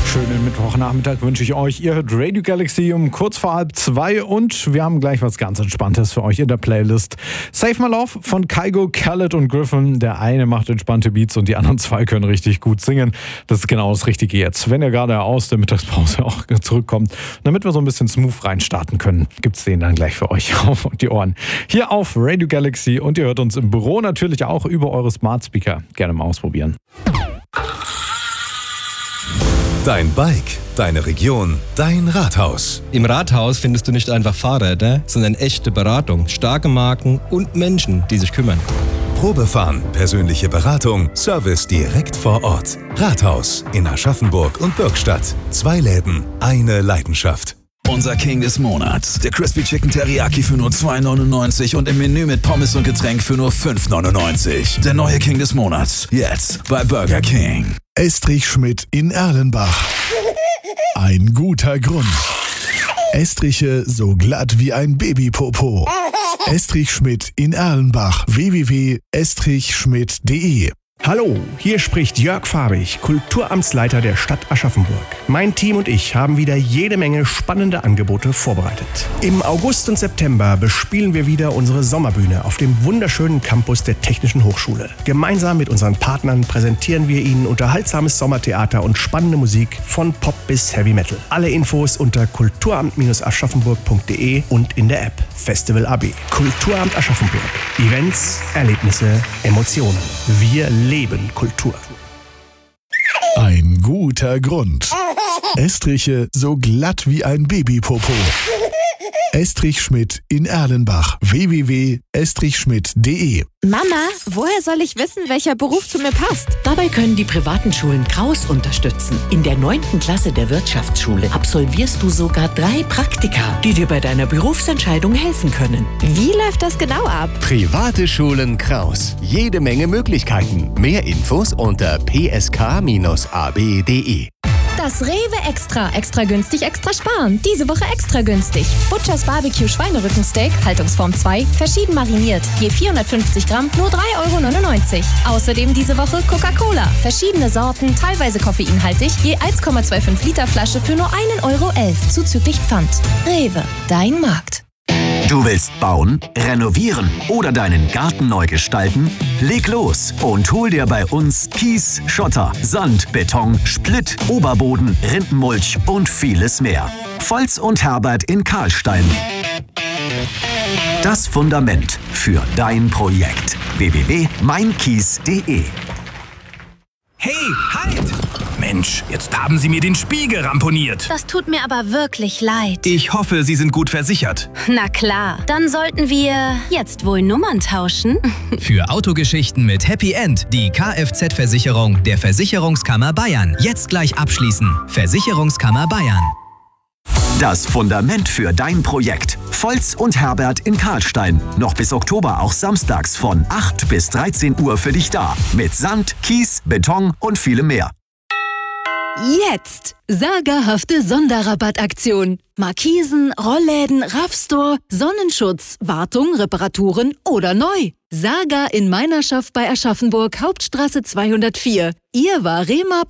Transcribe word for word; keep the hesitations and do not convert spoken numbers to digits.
Schönen Mittwochnachmittag wünsche ich euch. Ihr hört Radio Galaxy um kurz vor halb zwei und wir haben gleich was ganz Entspanntes für euch in der Playlist. Save My Love von Kygo, Khaled und Griffin. Der eine macht entspannte Beats und die anderen zwei können richtig gut singen. Das ist genau das Richtige jetzt. Wenn ihr gerade aus der Mittagspause auch zurückkommt, damit wir so ein bisschen smooth reinstarten können, gibt's den dann gleich für euch auf die Ohren. Hier auf Radio Galaxy und ihr hört uns im Büro natürlich auch über eure Smart Speaker. Gerne mal ausprobieren. Dein Bike, deine Region, dein Rathaus. Im Rathaus findest du nicht einfach Fahrräder, sondern echte Beratung, starke Marken und Menschen, die sich kümmern. Probefahren, persönliche Beratung, Service direkt vor Ort. Rathaus in Aschaffenburg und Bürgstadt. Zwei Läden, eine Leidenschaft. Unser King des Monats. Der Crispy Chicken Teriyaki für nur zwei neunundneunzig und im Menü mit Pommes und Getränk für nur fünf neunundneunzig. Der neue King des Monats. Jetzt bei Burger King. Estrich Schmidt in Erlenbach. Ein guter Grund. Estriche so glatt wie ein Babypopo. Estrich Schmidt in Erlenbach. w w w punkt estrich schmidt punkt de. Hallo, hier spricht Jörg Farbig, Kulturamtsleiter der Stadt Aschaffenburg. Mein Team und ich haben wieder jede Menge spannende Angebote vorbereitet. Im August und September bespielen wir wieder unsere Sommerbühne auf dem wunderschönen Campus der Technischen Hochschule. Gemeinsam mit unseren Partnern präsentieren wir Ihnen unterhaltsames Sommertheater und spannende Musik von Pop bis Heavy Metal. Alle Infos unter kulturamt aschaffenburg punkt de und in der App Festival A B. Kulturamt Aschaffenburg. Events, Erlebnisse, Emotionen. Wir leben Kultur. Ein guter Grund. Estriche so glatt wie ein Babypopo. Estrich Schmidt in Erlenbach. w w w punkt estrich schmidt punkt de. Mama, woher soll ich wissen, welcher Beruf zu mir passt? Dabei können die privaten Schulen Kraus unterstützen. In der neunten Klasse der Wirtschaftsschule absolvierst du sogar drei Praktika, die dir bei deiner Berufsentscheidung helfen können. Wie läuft das genau ab? Private Schulen Kraus. Jede Menge Möglichkeiten. Mehr Infos unter p s k bindestrich a b punkt de. Das Rewe Extra. Extra günstig, extra sparen. Diese Woche extra günstig. Butchers Barbecue Schweinerückensteak, Haltungsform zwei, verschieden mariniert. Je vierhundertfünfzig Gramm, nur drei Euro neunundneunzig. Außerdem diese Woche Coca-Cola. Verschiedene Sorten, teilweise koffeinhaltig, je eins Komma fünfundzwanzig Liter Flasche für nur ein Euro elf, zuzüglich Pfand. Rewe, dein Markt. Du willst bauen, renovieren oder deinen Garten neu gestalten? Leg los und hol dir bei uns Kies, Schotter, Sand, Beton, Splitt, Oberboden, Rindenmulch und vieles mehr. Volz und Herbert in Karlstein. Das Fundament für dein Projekt. w w w punkt meinkies punkt de. Hey, halt! Mensch, jetzt haben Sie mir den Spiegel ramponiert. Das tut mir aber wirklich leid. Ich hoffe, Sie sind gut versichert. Na klar, dann sollten wir jetzt wohl Nummern tauschen. Für Autogeschichten mit Happy End die Kfz-Versicherung der Versicherungskammer Bayern. Jetzt gleich abschließen. Versicherungskammer Bayern. Das Fundament für dein Projekt. Volz und Herbert in Karlstein. Noch bis Oktober auch samstags von acht bis dreizehn Uhr für dich da. Mit Sand, Kies, Beton und vielem mehr. Jetzt! Sagerhafte Sonderrabattaktion. Markisen, Rollläden, Raffstore, Sonnenschutz, Wartung, Reparaturen oder neu. Saga in Meinerschaft bei Aschaffenburg, Hauptstraße zweihundertvier. Ihr war Rema